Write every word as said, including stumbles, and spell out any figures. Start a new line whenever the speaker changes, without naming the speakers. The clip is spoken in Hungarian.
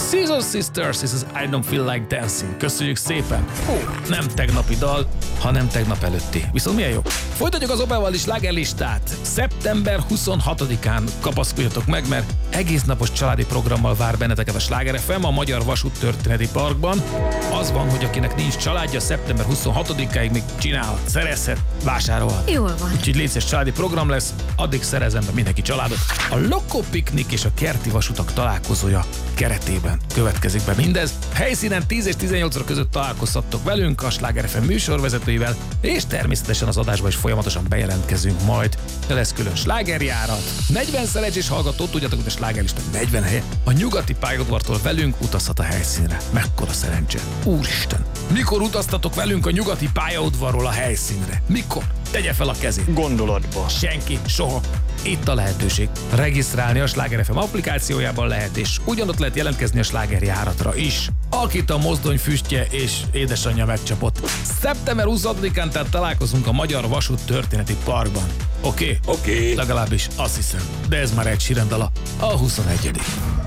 Scissor Sisters, this is I Don't Feel Like Dancing. Köszönjük szépen. Ó, nem tegnapi dal, hanem tegnap előtti. Viszont milyen jó. Folytatjuk az Opával is slágerlistát. szeptember huszonhatodikán kapaszkodjatok meg, mert egész napos családi programmal vár benneteket a Sláger ef em a Magyar Vasút Történeti Parkban. Az van, hogy akinek nincs családja, szeptember huszonhatodikáig még csinálhat, szerezhet, vásárolhat.
Jól van.
Úgyhogy létszés családi program lesz, addig szerezem be mindenki családot. A Lokko Piknik és a Kerti Vasutak találkozója keretében következik be mindez. Helyszínen tíz és tizennyolc óra között találkozhattok velünk, a Sláger ef em műsorvezetőivel, és természetesen az adásban is folyamatosan bejelentkezünk majd. De lesz külön slágerjárat. negyven szerencsés hallgató, tudjátok, hogy a slágerlista negyven helye. A nyugati pályaudvartól velünk utazhat a helyszínre. Mekkora szerencse. Úristen! Mikor utaztatok velünk a nyugati pályaudvarról a helyszínre? Mikor? Tegye fel a kezét.
Gondolatban.
Senki, soha. Itt a lehetőség. Regisztrálni a Sláger ef em applikációjában lehet, és ugyanott lehet jelentkezni a slágerjáratra is, akit a mozdony füstje és édesanyja megcsapott. szeptember huszonhatodikán tehát találkozunk a Magyar Vasút Történeti Parkban. Oké? Okay?
Oké. Okay.
Legalábbis azt hiszem. De ez már egy sirendala. A huszonegyedik